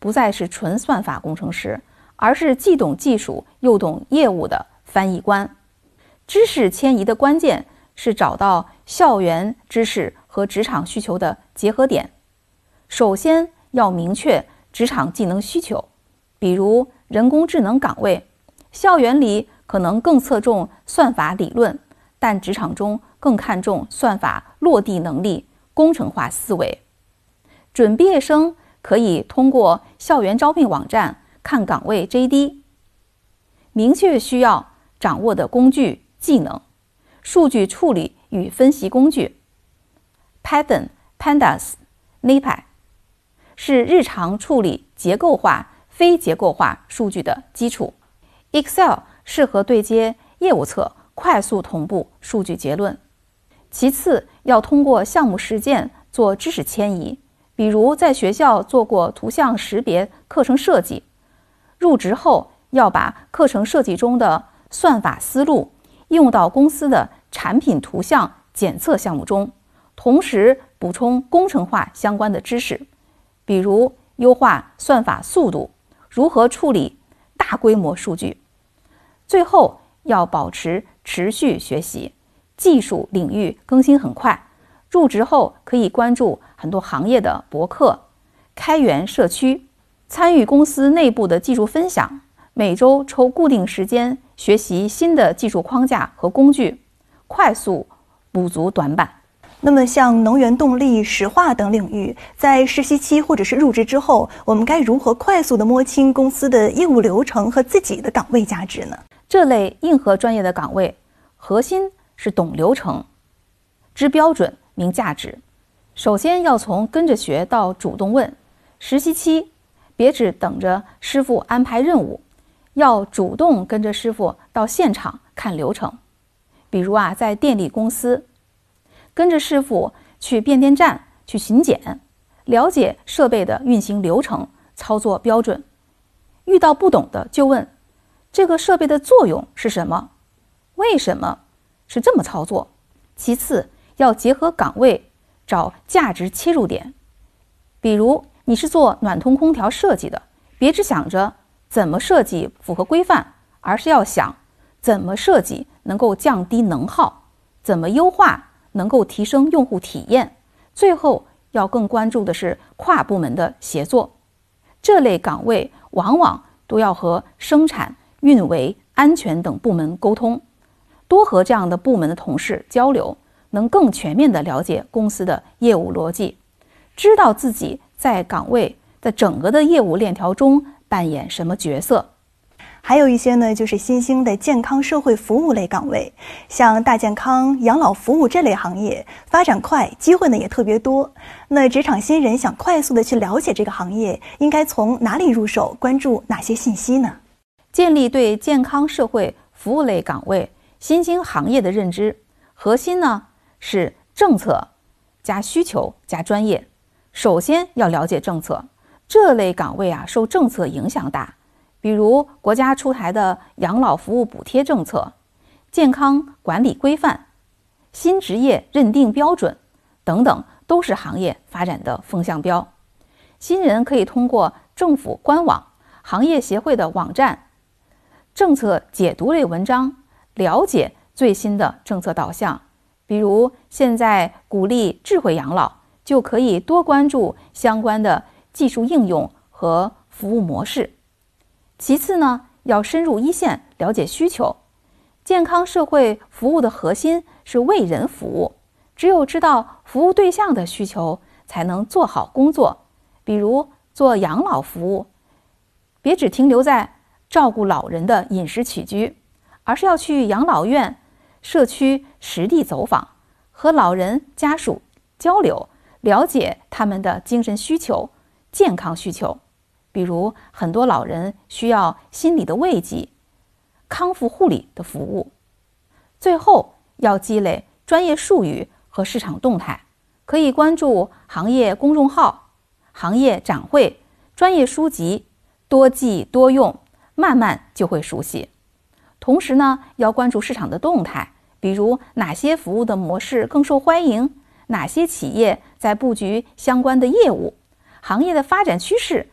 不再是纯算法工程师，而是既懂技术又懂业务的翻译官。知识迁移的关键是找到校园知识和职场需求的结合点。首先要明确职场技能需求，比如人工智能岗位，校园里可能更侧重算法理论，但职场中更看重算法落地能力、工程化思维。准毕业生可以通过校园招聘网站看岗位 JD， 明确需要掌握的工具技能，数据处理与分析工具 Python、Pandas、NumPy 是日常处理结构化、非结构化数据的基础。Excel 适合对接业务侧，快速同步数据结论。其次，要通过项目实践做知识迁移，比如在学校做过图像识别课程设计，入职后要把课程设计中的算法思路应用到公司的产品图像检测项目中，同时补充工程化相关的知识，比如优化算法速度，如何处理大规模数据。最后要保持持续学习，技术领域更新很快，入职后可以关注很多行业的博客、开源社区，参与公司内部的技术分享，每周抽固定时间学习新的技术框架和工具，快速补足短板。 那么像能源动力、石化等领域，在实习期或者是入职之后，我们该如何快速地摸清公司的业务流程和自己的岗位价值呢？ 这类硬核专业的岗位，核心是懂流程、知标准、明价值。首先要从跟着学到主动问。实习期别只等着师傅安排任务，要主动跟着师傅到现场看流程。比如在电力公司，跟着师傅去变电站去巡检，了解设备的运行流程、操作标准。遇到不懂的就问，这个设备的作用是什么？为什么是这么操作？其次，要结合岗位找价值切入点。比如你是做暖通空调设计的，别只想着怎么设计符合规范，而是要想怎么设计能够降低能耗，怎么优化能够提升用户体验。最后要更关注的是跨部门的协作。这类岗位往往都要和生产、运维、安全等部门沟通，多和这样的部门的同事交流，能更全面地了解公司的业务逻辑，知道自己在岗位的整个的业务链条中扮演什么角色。 还有一些呢，就是新兴的健康社会服务类岗位，像大健康、养老服务这类行业，发展快，机会呢也特别多。那职场新人想快速的去了解这个行业，应该从哪里入手？关注哪些信息呢？ 建立对健康社会服务类岗位、新兴行业的认知，核心呢是政策加需求加专业。首先要了解政策，这类岗位受政策影响大，比如国家出台的养老服务补贴政策、健康管理规范、新职业认定标准等等，都是行业发展的风向标。新人可以通过政府官网、行业协会的网站、政策解读类文章了解最新的政策导向。比如现在鼓励智慧养老，就可以多关注相关的技术应用和服务模式。其次呢，要深入一线了解需求。健康社会服务的核心是为人服务，只有知道服务对象的需求，才能做好工作。比如做养老服务，别只停留在照顾老人的饮食起居，而是要去养老院、社区实地走访，和老人家属交流，了解他们的精神需求、健康需求。比如很多老人需要心理的慰藉、康复护理的服务。最后要积累专业术语和市场动态，可以关注行业公众号、行业展会、专业书籍，多记多用，慢慢就会熟悉。同时呢，要关注市场的动态，比如哪些服务的模式更受欢迎，哪些企业在布局相关的业务，行业的发展趋势